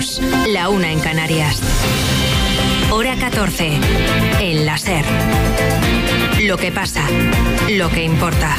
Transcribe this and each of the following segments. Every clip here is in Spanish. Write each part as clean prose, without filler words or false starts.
2, la 1 en Canarias. Hora 14, en la SER. Lo que pasa, lo que importa.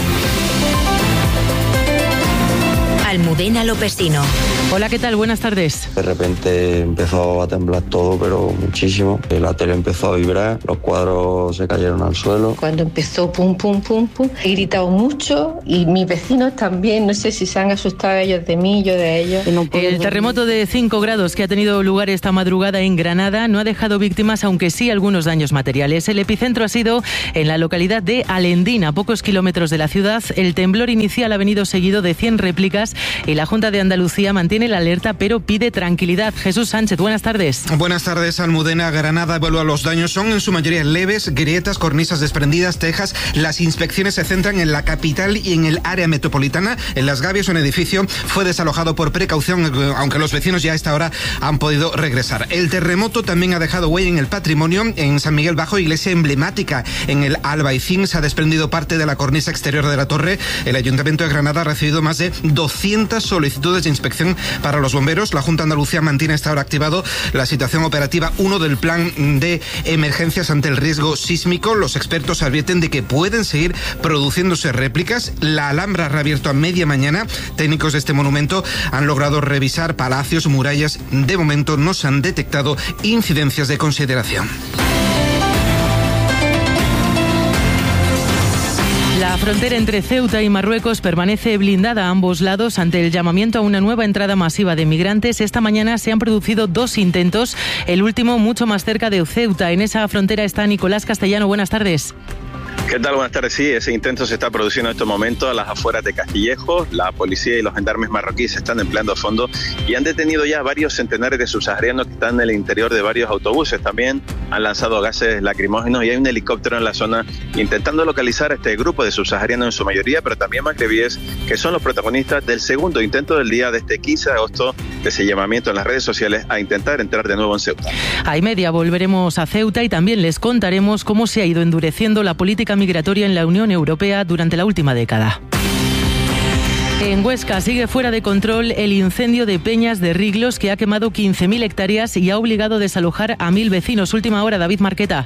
Almudena Lopesino. Hola, ¿qué tal? Buenas tardes. De repente empezó a temblar todo, pero muchísimo. La tele empezó a vibrar, los cuadros se cayeron al suelo. Cuando empezó pum, pum, pum, pum, he gritado mucho y mis vecinos también. No sé si se han asustado ellos de mí, yo de ellos. El terremoto de 5 grados que ha tenido lugar esta madrugada en Granada no ha dejado víctimas, aunque sí algunos daños materiales. El epicentro ha sido en la localidad de Alendín, a pocos kilómetros de la ciudad. El temblor inicial ha venido seguido de 100 réplicas y la Junta de Andalucía mantiene la alerta, pero pide tranquilidad. Jesús Sánchez, buenas tardes. Buenas tardes, Almudena. Granada evalúa los daños. Son en su mayoría leves, grietas, cornisas desprendidas, tejas. Las inspecciones se centran en la capital y en el área metropolitana. En Las Gavias, un edificio fue desalojado por precaución, aunque los vecinos ya a esta hora han podido regresar. El terremoto también ha dejado huella en el patrimonio. En San Miguel Bajo, iglesia emblemática en el Albaicín, se ha desprendido parte de la cornisa exterior de la torre. El Ayuntamiento de Granada ha recibido más de 200 solicitudes de inspección para los bomberos. La Junta de Andalucía mantiene hasta ahora activado la situación operativa 1 del plan de emergencias ante el riesgo sísmico. Los expertos advierten de que pueden seguir produciéndose réplicas. La Alhambra ha reabierto a media mañana. Técnicos de este monumento han logrado revisar palacios, murallas. De momento no se han detectado incidencias de consideración. La frontera entre Ceuta y Marruecos permanece blindada a ambos lados ante el llamamiento a una nueva entrada masiva de migrantes. Esta mañana se han producido 2 intentos, el último mucho más cerca de Ceuta. En esa frontera está Nicolás Castellano. Buenas tardes. ¿Qué tal? Buenas tardes. Sí, ese intento se está produciendo en estos momentos a las afueras de Castillejo. La policía y los gendarmes marroquíes se están empleando a fondo y han detenido ya varios centenares de subsaharianos que están en el interior de varios autobuses. También han lanzado gases lacrimógenos y hay un helicóptero en la zona intentando localizar a este grupo de subsaharianos en su mayoría, pero también magrebíes, que son los protagonistas del segundo intento del día de este 15 de agosto, de ese llamamiento en las redes sociales a intentar entrar de nuevo en Ceuta. A media volveremos a Ceuta y también les contaremos cómo se ha ido endureciendo la política migratoria en la Unión Europea durante la última década. En Huesca sigue fuera de control el incendio de Peñas de Riglos, que ha quemado 15.000 hectáreas y ha obligado a desalojar a 1.000 vecinos. Última hora, David Marqueta.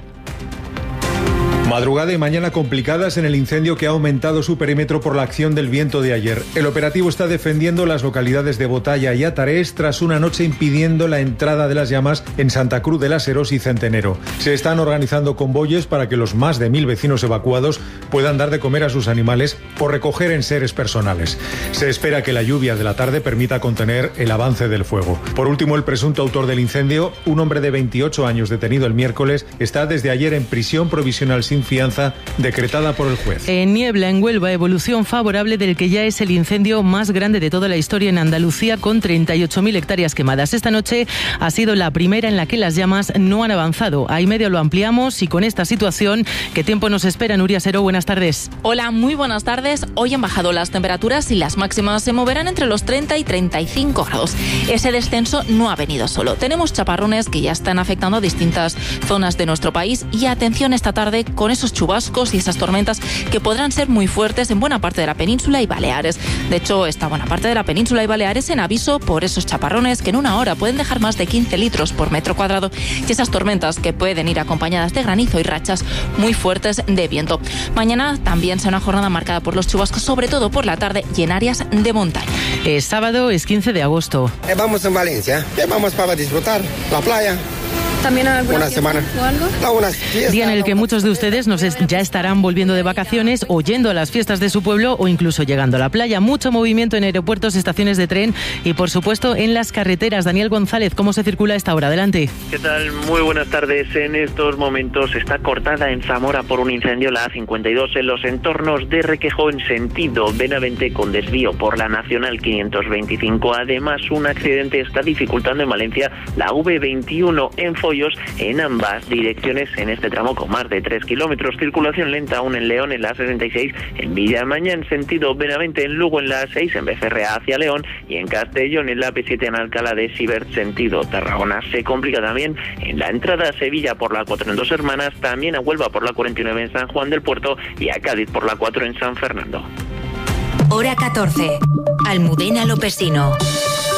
Madrugada y mañana complicadas en el incendio que ha aumentado su perímetro por la acción del viento de ayer. El operativo está defendiendo las localidades de Botalla y Atarés tras una noche impidiendo la entrada de las llamas en Santa Cruz de las Heros y Centenero. Se están organizando convoyes para que los más de 1.000 vecinos evacuados puedan dar de comer a sus animales o recoger enseres personales. Se espera que la lluvia de la tarde permita contener el avance del fuego. Por último, el presunto autor del incendio, un hombre de 28 años detenido el miércoles, está desde ayer en prisión provisional sin fianza decretada por el juez. En Niebla, en Huelva, evolución favorable del que ya es el incendio más grande de toda la historia en Andalucía, con 38.000 hectáreas quemadas. Esta noche ha sido la primera en la que las llamas no han avanzado. Ahí medio lo ampliamos y con esta situación, ¿qué tiempo nos espera? Nuria Seró, buenas tardes. Hola, muy buenas tardes. Hoy han bajado las temperaturas y las máximas se moverán entre los 30 y 35 grados. Ese descenso no ha venido solo. Tenemos chaparrones que ya están afectando a distintas zonas de nuestro país y atención esta tarde con esos chubascos y esas tormentas que podrán ser muy fuertes en buena parte de la península y Baleares. De hecho, esta buena parte de la península y Baleares en aviso por esos chaparrones que en una hora pueden dejar más de 15 litros por metro cuadrado y esas tormentas que pueden ir acompañadas de granizo y rachas muy fuertes de viento. Mañana también será una jornada marcada por los chubascos, sobre todo por la tarde y en áreas de montaña. Es sábado, es 15 de agosto. Vamos en Valencia, vamos para disfrutar la playa. ¿También alguna una semana o algo? Día en el que muchos de ustedes ya estarán volviendo de vacaciones o yendo a las fiestas de su pueblo o incluso llegando a la playa. Mucho movimiento en aeropuertos, estaciones de tren y por supuesto en las carreteras. Daniel González, ¿cómo se circula a esta hora? Adelante. ¿Qué tal? Muy buenas tardes. En estos momentos está cortada en Zamora por un incendio la A52 en los entornos de Requejo en sentido Benavente con desvío por la Nacional 525. Además, un accidente está dificultando en Valencia la V21 en Follos en ambas direcciones en este tramo con más de 3 kilómetros. Circulación lenta aún en León en la 66, en Villamaña en sentido Benavente, en Lugo en la 6, en Becerrea hacia León y en Castellón en la P7 en Alcalá de Sibert sentido Tarragona. Se complica también en la entrada a Sevilla por la 4 en Dos Hermanas, también a Huelva por la 49 en San Juan del Puerto y a Cádiz por la 4 en San Fernando. Hora 14. Almudena Lopesino.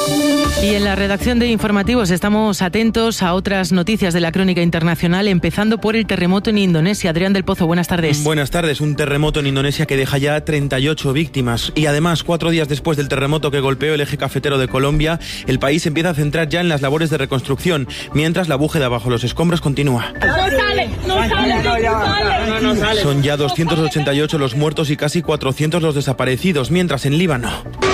Y en la redacción de informativos estamos atentos a otras noticias de la crónica internacional, empezando por el terremoto en Indonesia. Adrián del Pozo, buenas tardes. Buenas tardes. Un terremoto en Indonesia que deja ya 38 víctimas. Y además, 4 días después del terremoto que golpeó el eje cafetero de Colombia, el país empieza a centrar ya en las labores de reconstrucción, mientras la búsqueda bajo los escombros continúa. No sale. Son ya 288 los muertos y casi 400 los desaparecidos, mientras en Líbano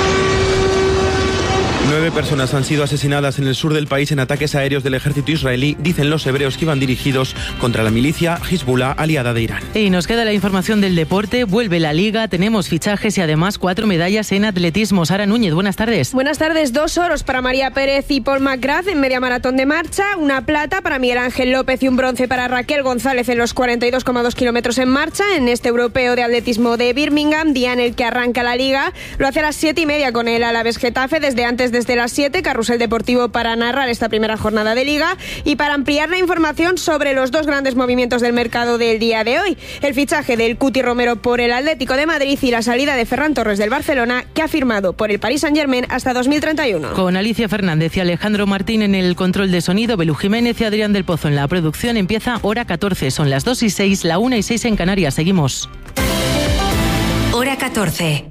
9 personas han sido asesinadas en el sur del país en ataques aéreos del ejército israelí, dicen los hebreos que iban dirigidos contra la milicia Hezbollah, aliada de Irán. Y nos queda la información del deporte, vuelve la Liga, tenemos fichajes y además 4 medallas en atletismo. Sara Núñez, buenas tardes. Buenas tardes, 2 oros para María Pérez y Paul McGrath en media maratón de marcha, una plata para Miguel Ángel López y un bronce para Raquel González en los 42,2 kilómetros en marcha en este europeo de atletismo de Birmingham, día en el que arranca la Liga. Lo hace a las 7:30 con el Alavés Getafe, desde las 7, Carrusel Deportivo para narrar esta primera jornada de Liga y para ampliar la información sobre los 2 grandes movimientos del mercado del día de hoy. El fichaje del Cuti Romero por el Atlético de Madrid y la salida de Ferran Torres del Barcelona, que ha firmado por el Paris Saint-Germain hasta 2031. Con Alicia Fernández y Alejandro Martín en el control de sonido, Belú Jiménez y Adrián del Pozo en la producción, empieza Hora 14. Son las 2:06, la 1:06 en Canarias. Seguimos. Hora 14.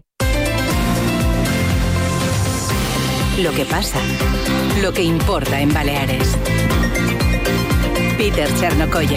Lo que pasa, lo que importa en Baleares. Peter Chernokoye.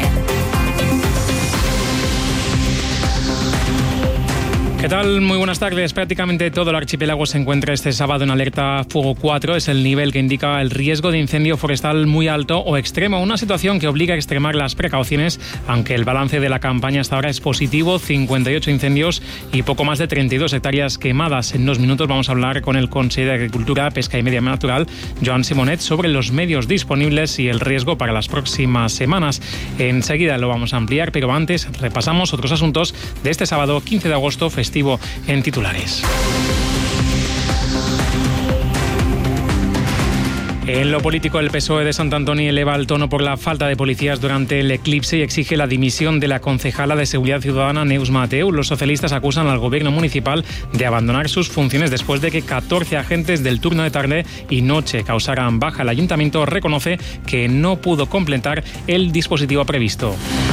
¿Qué tal? Muy buenas tardes. Prácticamente todo el archipiélago se encuentra este sábado en alerta fuego 4. Es el nivel que indica el riesgo de incendio forestal muy alto o extremo. Una situación que obliga a extremar las precauciones, aunque el balance de la campaña hasta ahora es positivo. 58 incendios y poco más de 32 hectáreas quemadas. En 2 minutos vamos a hablar con el consejero de Agricultura, Pesca y Medio Natural, Joan Simonet, sobre los medios disponibles y el riesgo para las próximas semanas. Enseguida lo vamos a ampliar, pero antes repasamos otros asuntos de este sábado 15 de agosto, festivo en titulares. En lo político, el PSOE de Sant Antoni eleva el tono por la falta de policías durante el eclipse y exige la dimisión de la concejala de Seguridad Ciudadana, Neus Mateu. Los socialistas acusan al gobierno municipal de abandonar sus funciones después de que 14 agentes del turno de tarde y noche causaran baja. El ayuntamiento reconoce que no pudo completar el dispositivo previsto.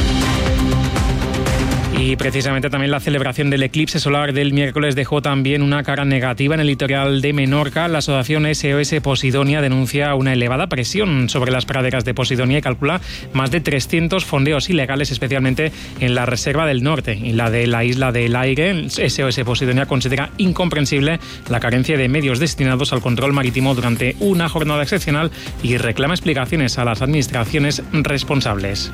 Y precisamente también la celebración del eclipse solar del miércoles dejó también una cara negativa en el litoral de Menorca. La asociación SOS Posidonia denuncia una elevada presión sobre las praderas de Posidonia y calcula más de 300 fondeos ilegales, especialmente en la reserva del norte y la de la isla del Aire. SOS Posidonia considera incomprensible la carencia de medios destinados al control marítimo durante una jornada excepcional y reclama explicaciones a las administraciones responsables.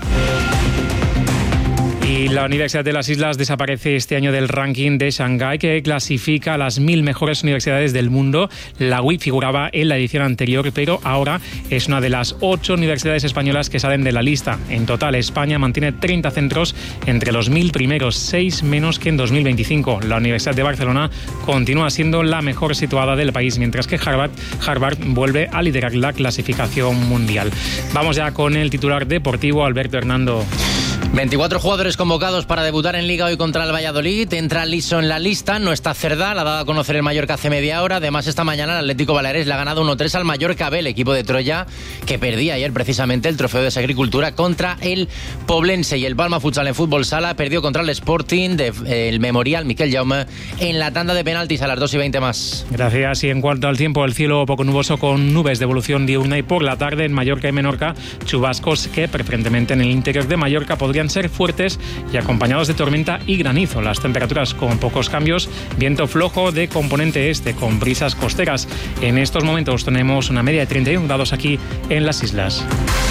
Y la Universidad de las Islas desaparece este año del ranking de Shanghái, que clasifica a las 1000 mejores universidades del mundo. La UIP figuraba en la edición anterior, pero ahora es una de las 8 universidades españolas que salen de la lista. En total, España mantiene 30 centros entre los 1000 primeros, 6 menos que en 2025. La Universidad de Barcelona continúa siendo la mejor situada del país, mientras que Harvard vuelve a liderar la clasificación mundial. Vamos ya con el titular deportivo, Alberto Hernando. 24 jugadores convocados para debutar en Liga hoy contra el Valladolid. Entra Liso en la lista, no está Cerdá, la ha dado a conocer el Mallorca hace media hora. Además, esta mañana el Atlético Baleares le ha ganado 1-3 al Mallorca B, el equipo de Troya, que perdía ayer precisamente el trofeo de Agricultura contra el Poblense. Y el Palma Futsal en fútbol sala perdió contra el Sporting del Memorial Miquel Jaume en la tanda de penaltis a las 2:20 más. Gracias. Y en cuanto al tiempo, el cielo poco nuboso con nubes de evolución diurna y por la tarde en Mallorca y Menorca chubascos que preferentemente en el interior de Mallorca podrían ser fuertes y acompañados de tormenta y granizo. Las temperaturas con pocos cambios, viento flojo de componente este con brisas costeras. En estos momentos tenemos una media de 31 grados aquí en las islas.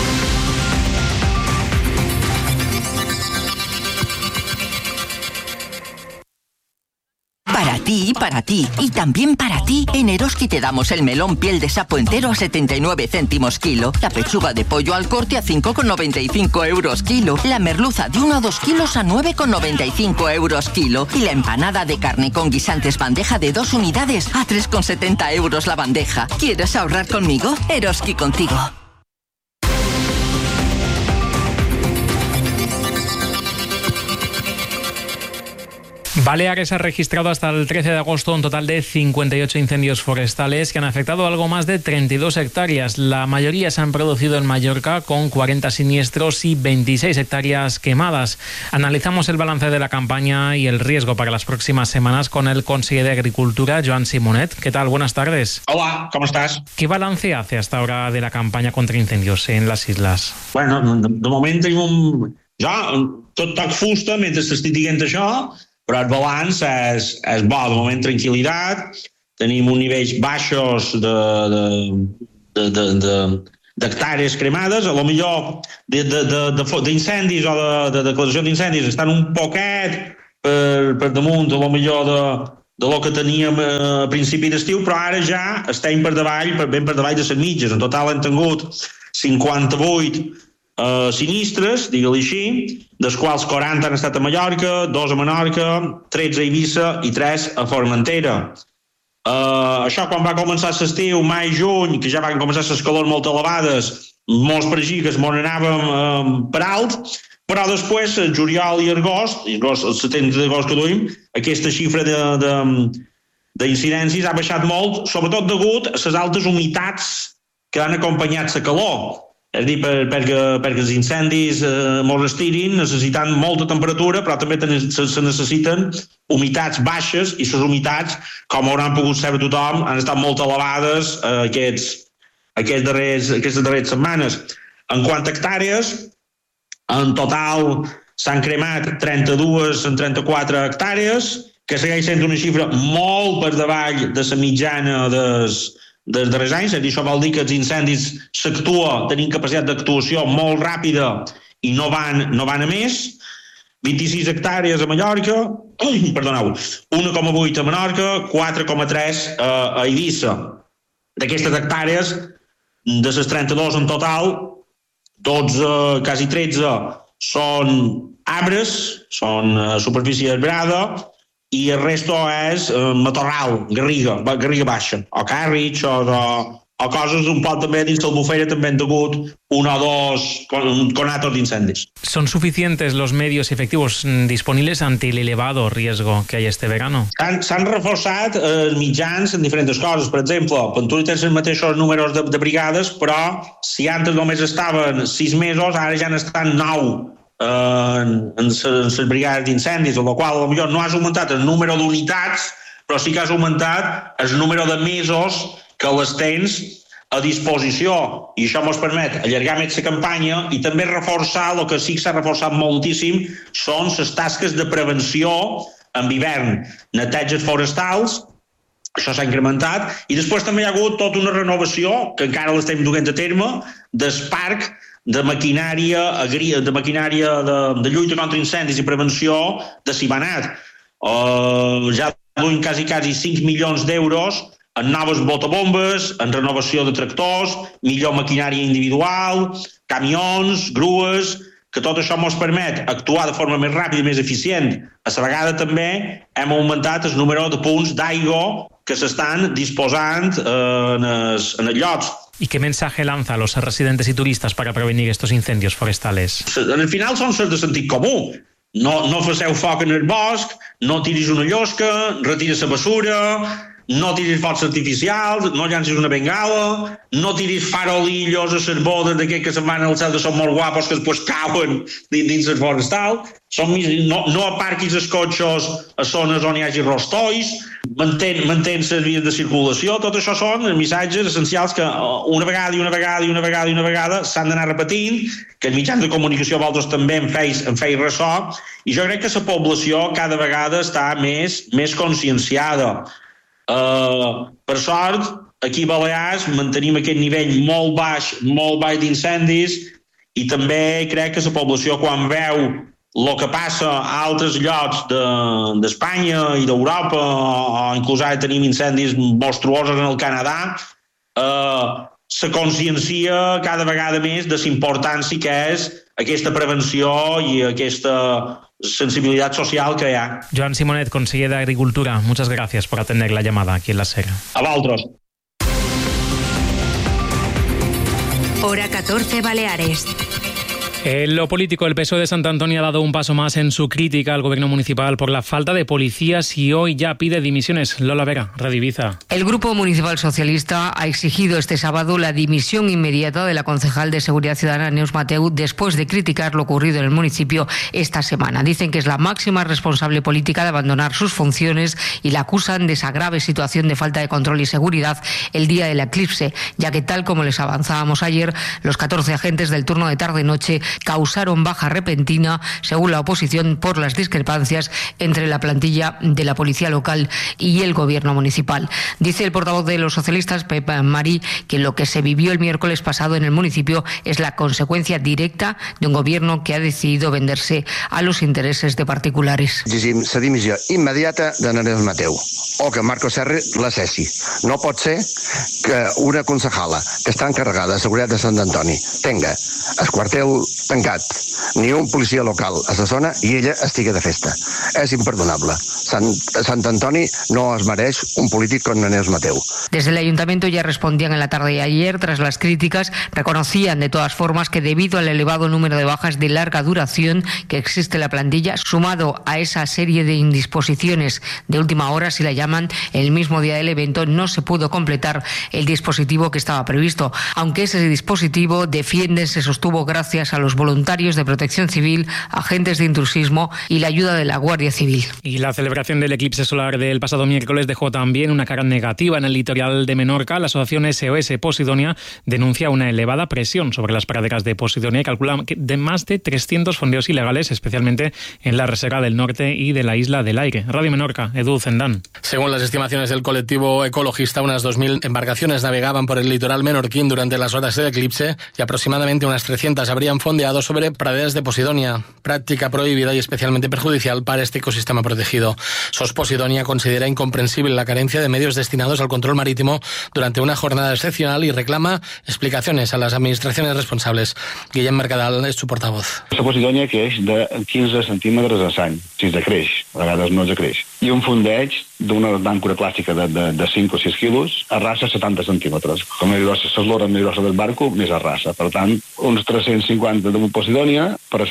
Para ti y también para ti, en Eroski te damos el melón piel de sapo entero a 79 céntimos kilo, la pechuga de pollo al corte a 5,95 euros kilo, la merluza de 1 a 2 kilos a 9,95 euros kilo y la empanada de carne con guisantes bandeja de 2 unidades a 3,70 euros la bandeja. ¿Quieres ahorrar conmigo? Eroski contigo. Baleares ha registrado hasta el 13 de agosto un total de 58 incendios forestales que han afectado algo más de 32 hectáreas. La mayoría se han producido en Mallorca, con 40 siniestros y 26 hectáreas quemadas. Analizamos el balance de la campaña y el riesgo para las próximas semanas con el conseller de Agricultura, Joan Simonet. ¿Qué tal? Buenas tardes. Hola, ¿cómo estás? ¿Qué balance hace hasta ahora de la campaña contra incendios en las islas? Bueno, de moment tenim tot toc fusta mentre s'estic dient això, però el balanç és bo. De moment, tranquil·litat, tenim uns nivells baixos d'hectàrees cremades, a lo millor d'incendis o de declaració d'incendis estan un poquet per damunt, a lo millor de lo que teníem a principi d'estiu, però ara ja estem ben per davall de les mitges. En total hem tingut 58 sinistres, digue-li així, dels quals 40 han estat a Mallorca, 2 a Menorca, 13 a Eivissa i 3 a Formentera. Això quan va començar l'estiu, mai-juny, que ja van començar les calors molt elevades, molts per així que es anàvem per alt, però després, el juliol i agost, el setembre d'agost que duim, aquesta xifra d'incidències ha baixat molt, sobretot degut a les altes humitats que han acompanyat la calor. És a dir, perquè els incendis molt estirin, necessitant molta temperatura, però també se necessiten humitats baixes, i les humitats, com hauran pogut saber tothom, han estat molt elevades aquestes darreres setmanes. En quant a hectàrees, en total s'han cremat 32 en 34 hectàrees, que segueix sent una xifra molt per davall de la mitjana dels darrers anys. Això vol dir que els incendis s'actua, tenim capacitat d'actuació molt ràpida i no van a més. 26 hectàrees a Mallorca, 1,8 a Menorca, 4,3 a Eivissa. D'aquestes hectàrees, de les 32 en total, 12, quasi 13 són arbres, són superfície arbrada, i el resto és matorral, garriga baixa, o càrrecs, o coses un poc també dins l'Albufera també han degut 1 o 2 conatos d'incendis. ¿Son suficientes los medios efectivos disponibles ante el elevado riesgo que hay este verano? S'han reforçat els mitjans en diferents coses. Per exemple, quan tu tens els mateixos números de brigades, però si antes només estaven 6 mesos, ara ja n'estan 9 en les brigades d'incendis, amb la qual potser no has augmentat el número d'unitats, però sí que has augmentat el número de mesos que les tens a disposició, i això ens permet allargar més la campanya i també reforçar, el que sí que s'ha reforçat moltíssim són les tasques de prevenció en hivern, neteges forestals, això s'ha incrementat, i després també hi ha hagut tota una renovació, que encara l'estem duent a terme, del parc de maquinària de lluita contra incendis i prevenció de Sibanat. Ja duim quasi 5 milions d'euros en noves botabombes, en renovació de tractors, millor maquinària individual, camions, grues, que tot això ens permet actuar de forma més ràpida i més eficient. A la vegada també hem augmentat el número de punts d'aigua que s'estan disposant en els llocs. ¿Y qué mensaje lanza a los residentes y turistas para prevenir estos incendios forestales? Al final són de sentit comú. No faceu foc en el bosc, no tiris una llosca, retira la bessura, no tiris focs artificials, no llancis una bengala, no tiris farolillos a les bodes d'aquests que se'n van al cel, que són molt guapos, que després cauen dins el forestal. No aparquis els cotxes a zones on hi hagi rostolls, mantén les vies de circulació. Tot això són missatges essencials que una vegada s'han d'anar repetint, que els mitjans de comunicació vosaltres també en feis ressò, i jo crec que la població cada vegada està més conscienciada. Per sort, aquí a Balears mantenim aquest nivell molt baix d'incendis, i també crec que la població, quan veu el que passa a altres llocs d'Espanya i d'Europa, o inclús ara tenim incendis monstruosos en el Canadà, se consciencia cada vegada més de la importància que és aquesta prevenció i aquesta sensibilidad social que hi ha. Joan Simonet, conseller de Agricultura, muchas gracias por atender la llamada aquí en la SER. A vosaltres. Hora 14 Baleares. En lo político, el PSOE de Sant Antoni ha dado un paso más en su crítica al gobierno municipal por la falta de policías y hoy ya pide dimisiones. Lola Vera, Radio Ibiza. El Grupo Municipal Socialista ha exigido este sábado la dimisión inmediata de la concejal de Seguridad Ciudadana, Neus Mateu, después de criticar lo ocurrido en el municipio esta semana. Dicen que es la máxima responsable política de abandonar sus funciones y la acusan de esa grave situación de falta de control y seguridad el día del eclipse, ya que, tal como les avanzábamos ayer, los 14 agentes del turno de tarde-noche causaron baja repentina, según la oposición, por las discrepancias entre la plantilla de la policía local y el gobierno municipal. Dice el portavoz de los socialistas, Pep Marí, que lo que se vivió el miércoles pasado en el municipio es la consecuencia directa de un gobierno que ha decidido venderse a los intereses de particulares. Exigim la dimissió immediata de Neus Mateu o que Marco Serra la cessi. No pot ser que una concejala que està encarregada de seguretat de Sant Antoni tenga el quartel tancat, ni un policia local a la zona i ella estigui de festa. És imperdonable. Sant Antoni no es mereix un polític con Neus Mateu. Desde el ayuntamiento ya respondían en la tarde de ayer, tras las críticas, reconocían de todas formas que debido al elevado número de bajas de larga duración que existe en la plantilla, sumado a esa serie de indisposiciones de última hora, si la llaman, el mismo día del evento no se pudo completar el dispositivo que estaba previsto, aunque ese dispositivo, defienden, se sostuvo gracias a los voluntarios de Protección Civil, agentes de intrusismo y la ayuda de la Guardia Civil. Y la celebración del eclipse solar del pasado miércoles dejó también una cara negativa en el litoral de Menorca. La asociación SOS Posidonia denuncia una elevada presión sobre las praderas de Posidonia y calcula de más de 300 fondeos ilegales, especialmente en la Reserva del Norte y de la Isla del Aire. Radio Menorca, Edu Zendán. Según las estimaciones del colectivo ecologista, unas 2.000 embarcaciones navegaban por el litoral menorquín durante las horas del eclipse y aproximadamente unas 300 habrían fondeado sobre praderas de Posidonia, práctica prohibida y especialmente perjudicial para este ecosistema protegido. SOS Posidonia considera incomprensible la carencia de medios destinados al control marítimo durante una jornada excepcional y reclama explicaciones a las administraciones responsables. Guillem Mercadal és su portavoz. La Posidonia creix de 15 centímetres a l'any, si de creix, a vegades no de creix. I un fondeig d'una d'àncora clàssica de 5 o 6 quilos a rassa 70 centímetres. Com més grossa l'eslora més grossa del barco, més a rassa. Per tant, uns 350 de Posidonia per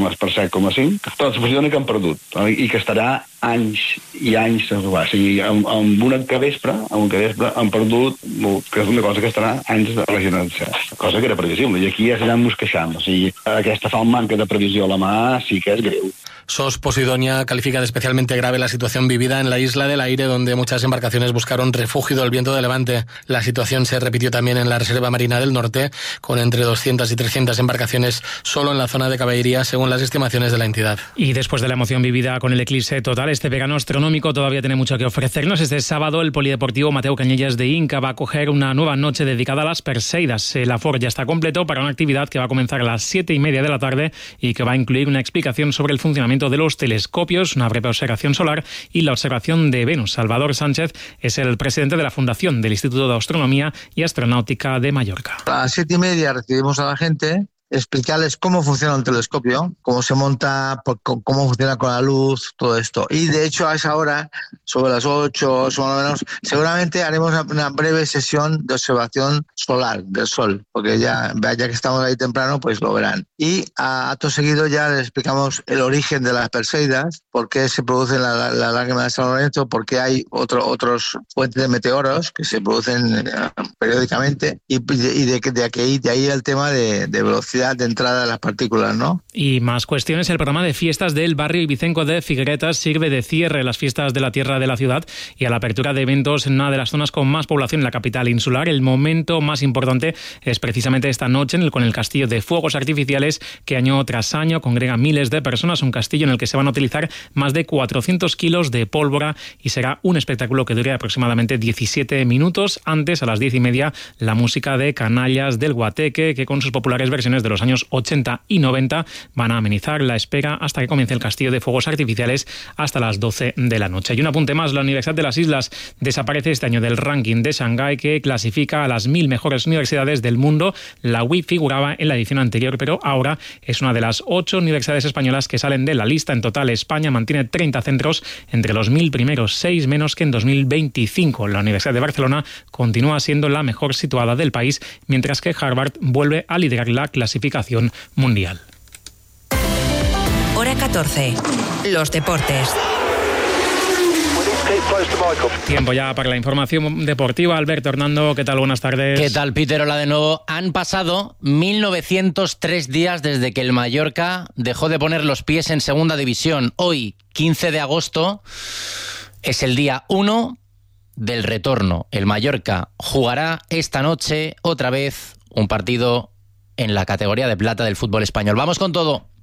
7,5, tots Posidonia que han perdut i que estarà anys i anys a robar. O sigui, amb un capvespre han perdut, que és una cosa que estarà anys de regeneració. Cosa que era previsible. I aquí ja serà ens queixant. O sigui, aquesta manca de previsió a la mà sí que és greu. SOS Posidonia califica de especialmente grave la situación vivida en la Isla del Aire, donde muchas embarcaciones buscaron refugio del viento de levante. La situación se repitió también en la Reserva Marina del Norte, con entre 200 y 300 embarcaciones solo en la zona de Caballería, según las estimaciones de la entidad. Y después de la emoción vivida con el eclipse total, este verano astronómico todavía tiene mucho que ofrecernos. Este sábado el Polideportivo Mateo Cañellas de Inca va a acoger una nueva noche dedicada a las Perseidas. El aforo ya está completo para una actividad que va a comenzar a las 7:30 de la tarde y que va a incluir una explicación sobre el funcionamiento de los telescopios, una breve observación solar y la observación de Venus. Salvador Sánchez es el presidente de la Fundación del Instituto de Astronomía y Astronáutica de Mallorca. A las 7:30 recibimos a la gente, explicarles cómo funciona un telescopio, cómo se monta, cómo funciona con la luz, todo esto. Y de hecho a esa hora, sobre las 8 más o menos, seguramente haremos una breve sesión de observación solar, del sol, porque ya que estamos ahí temprano, pues lo verán. Y acto seguido ya les explicamos el origen de las Perseidas, por qué se producen la lágrima de San Lorenzo, por qué hay otros fuentes de meteoros que se producen periódicamente y de ahí el tema de velocidad de entrada de las partículas, ¿no? Y más cuestiones. El programa de fiestas del barrio ibicenco de Figueretas sirve de cierre a las fiestas de la tierra de la ciudad y a la apertura de eventos en una de las zonas con más población en la capital insular. El momento más importante es precisamente esta noche con el castillo de fuegos artificiales que año tras año congrega miles de personas. Un castillo en el que se van a utilizar más de 400 kilos de pólvora y será un espectáculo que dure aproximadamente 17 minutos. Antes, a las 10:30, la música de Canallas del Guateque, que con sus populares versiones de los años 80 y 90 van a amenizar la espera hasta que comience el castillo de fuegos artificiales hasta las 12 de la noche. Y un apunte más, la Universidad de las Islas desaparece este año del ranking de Shanghái que clasifica a las 1000 mejores universidades del mundo. La UIP figuraba en la edición anterior, pero ahora es una de las 8 universidades españolas que salen de la lista. En total, España mantiene 30 centros entre los 1000 primeros, 6 menos que en 2025. La Universidad de Barcelona continúa siendo la mejor situada del país, mientras que Harvard vuelve a liderar la clasificación mundial. Hora 14. Los deportes. Tiempo ya para la información deportiva. Alberto Hernando, ¿qué tal? Buenas tardes. ¿Qué tal, Peter? Hola de nuevo. Han pasado 1903 días desde que el Mallorca dejó de poner los pies en segunda división. Hoy, 15 de agosto, es el día 1 del retorno. El Mallorca jugará esta noche otra vez un partido en la categoría de plata del fútbol español. Vamos con todo.